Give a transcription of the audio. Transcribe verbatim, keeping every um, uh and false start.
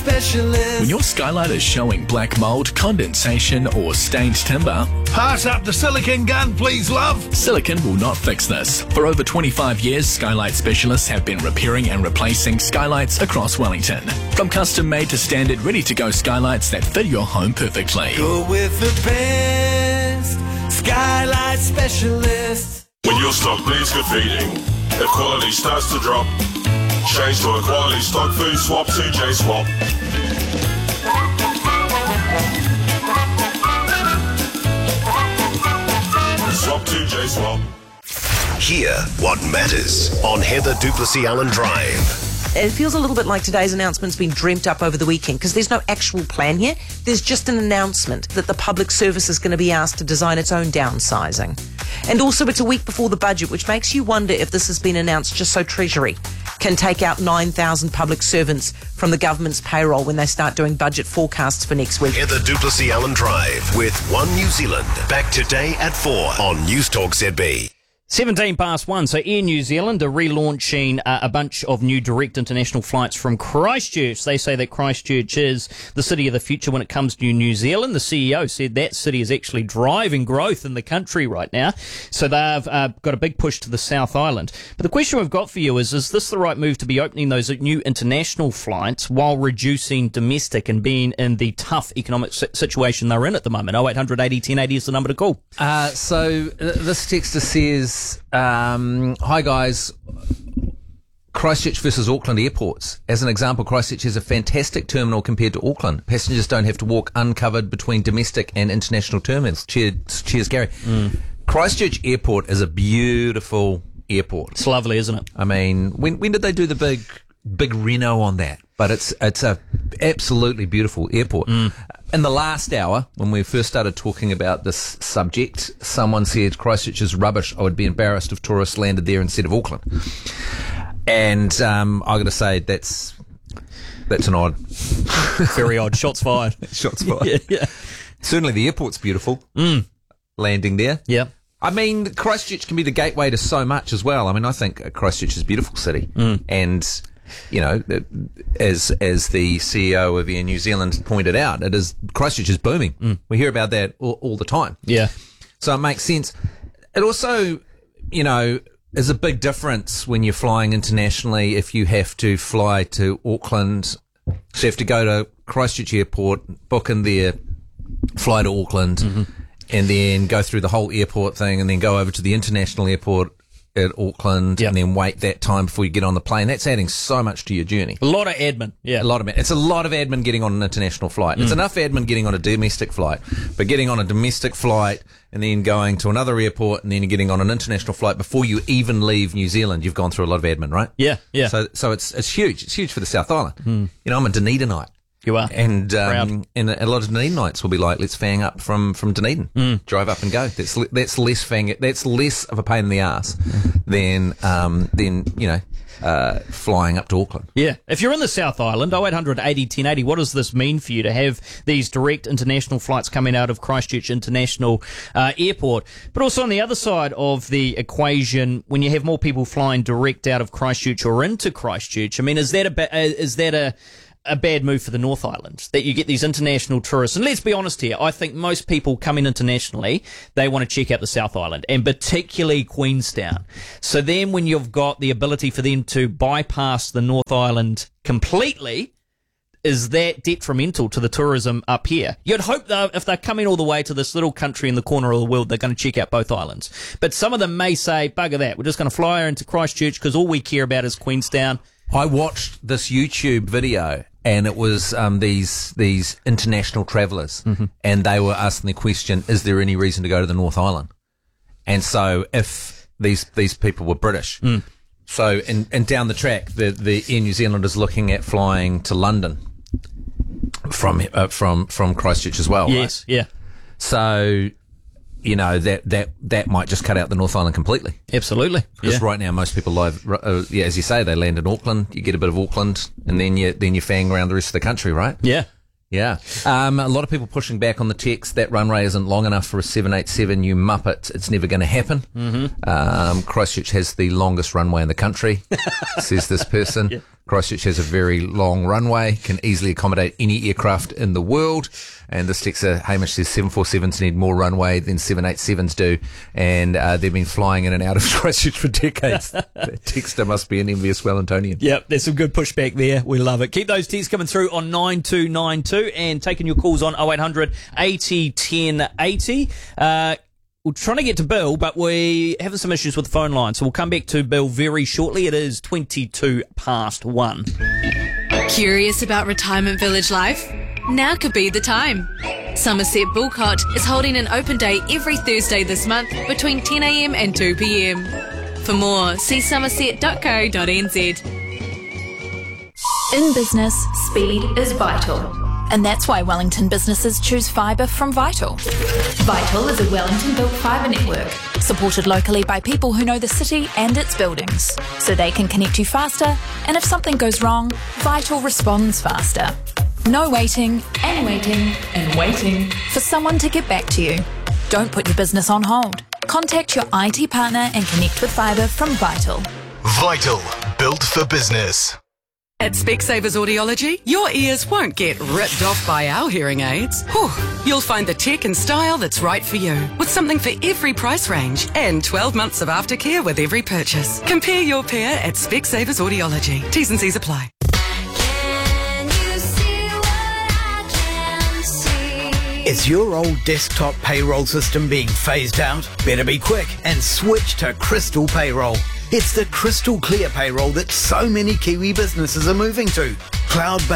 Specialist. When your skylight is showing black mould, condensation or stained timber, pass up the silicon gun, please, love. Silicon will not fix this. For over twenty-five years, Skylight Specialists have been repairing and replacing skylights across Wellington. From custom-made to standard, ready-to-go skylights that fit your home perfectly. Go with the best. Skylight Specialist. When your stock needs good feeding, if quality starts to drop, change to a quality stock food swap to J-Swap. Swap to J-Swap. Hear what matters on Heather Duplessis Allen Drive. It feels a little bit like today's announcement's been dreamt up over the weekend because there's no actual plan here. There's just an announcement that the public service is going to be asked to design its own downsizing. And also it's a week before the budget, which makes you wonder if this has been announced just so Treasury can take out nine thousand public servants from the government's payroll when they start doing budget forecasts for next week. Heather Duplessis Allen Drive with One New Zealand. Back today at four on News Talk Z B. seventeen past one. So Air New Zealand are relaunching uh, a bunch of new direct international flights from Christchurch. They say that Christchurch is the city of the future when it comes to New Zealand. The C E O said that city is actually driving growth in the country right now. So they've uh, got a big push to the South Island. But the question we've got for you is, is this the right move to be opening those new international flights while reducing domestic and being in the tough economic situation they're in at the moment? oh eight hundred eighty ten eighty is the number to call. Uh, so uh, this texter says, Um, hi guys, Christchurch versus Auckland airports. As an example, Christchurch is a fantastic terminal compared to Auckland. Passengers don't have to walk uncovered between domestic and international terminals. Cheers, cheers Gary. Mm. Christchurch airport is a beautiful airport. It's lovely, isn't it? I mean, when when did they do the big big reno on that? But it's it's a absolutely beautiful airport. Mm. In the last hour, when we first started talking about this subject, someone said Christchurch is rubbish. I would be embarrassed if tourists landed there instead of Auckland. And um, I got to say that's that's an odd, very odd. Shots fired. Shots fired. Yeah, yeah. Certainly, the airport's beautiful. Mm. Landing there. Yeah. I mean, Christchurch can be the gateway to so much as well. I mean, I think Christchurch is a beautiful city, mm. and you know, as as the C E O of Air New Zealand pointed out, it is Christchurch is booming. Mm. We hear about that all, all the time. Yeah, so it makes sense. It also, you know, is a big difference when you're flying internationally. If you have to fly to Auckland, so you have to go to Christchurch Airport, book in there, fly to Auckland, mm-hmm. and then go through the whole airport thing, and then go over to the international airport at Auckland, yep. and then wait that time before you get on the plane. That's adding so much to your journey. A lot of admin. Yeah. A lot of It's a lot of admin getting on an international flight. Mm. It's enough admin getting on a domestic flight, but getting on a domestic flight and then going to another airport and then getting on an international flight before you even leave New Zealand, you've gone through a lot of admin, right? Yeah, yeah. So so it's it's huge. It's huge for the South Island. Mm. You know, I'm a Dunedinite. You are. And um, and a lot of Dunedinites will be like, let's fang up from, from Dunedin. Mm. Drive up and go. That's that's less fang, that's less of a pain in the ass than, um, than you know, uh, flying up to Auckland. Yeah. If you're in the South Island, oh eight hundred eighty ten eighty, what does this mean for you to have these direct international flights coming out of Christchurch International uh, Airport? But also on the other side of the equation, when you have more people flying direct out of Christchurch or into Christchurch, I mean, is that a ba- is that a a bad move for the North Island, that you get these international tourists? And let's be honest here, I think most people coming internationally, they want to check out the South Island, and particularly Queenstown. So then when you've got the ability for them to bypass the North Island completely, is that detrimental to the tourism up here? You'd hope, though, if they're coming all the way to this little country in the corner of the world, they're going to check out both islands. But some of them may say, bugger that, we're just going to fly into Christchurch because all we care about is Queenstown. I watched this YouTube video, and it was um, these these international travellers, mm-hmm. and they were asking the question, is there any reason to go to the North Island? And so if these these people were British, mm. so and, and down the track, the, the Air New Zealand is looking at flying to London from uh, from from Christchurch as well. Yes, right? yeah. So, you know, that, that, that might just cut out the North Island completely. Absolutely. Because yeah. right now most people live, uh, yeah, as you say, they land in Auckland, you get a bit of Auckland, and then you then you fang around the rest of the country, right? Yeah. Yeah. Um, a lot of people pushing back on the text, that runway isn't long enough for a seven eighty-seven, you muppet, it's never going to happen. Mm-hmm. Um, Christchurch has the longest runway in the country, says this person. Yeah. Christchurch has a very long runway, can easily accommodate any aircraft in the world. And this texter, Hamish, says seven forty-sevens need more runway than seven eighty-sevens do. And uh, they've been flying in and out of Christchurch for decades. That texter must be an envious Wellingtonian. Yep, there's some good pushback there. We love it. Keep those texts coming through on nine two nine two and taking your calls on oh eight hundred eighty ten eighty. Uh, we're trying to get to Bill, but we're having some issues with the phone line. So we'll come back to Bill very shortly. It is twenty-two past one. Curious about retirement village life? Now could be the time. Somerset Bulcott is holding an open day every Thursday this month between ten a m and two p m. For more, see somerset dot co dot n z. In business, speed is vital. And that's why Wellington businesses choose fibre from Vital. Vital is a Wellington-built fibre network, supported locally by people who know the city and its buildings, so they can connect you faster, and if something goes wrong, Vital responds faster. No waiting, and waiting, and waiting for someone to get back to you. Don't put your business on hold. Contact your I T partner and connect with fibre from Vital. Vital, built for business. At Specsavers Audiology, your ears won't get ripped off by our hearing aids. Whew. You'll find the tech and style that's right for you, with something for every price range and twelve months of aftercare with every purchase. Compare your pair at Specsavers Audiology. T's and C's apply. Is your old desktop payroll system being phased out? Better be quick and switch to Crystal Payroll. It's the crystal clear payroll that so many Kiwi businesses are moving to. Cloud-based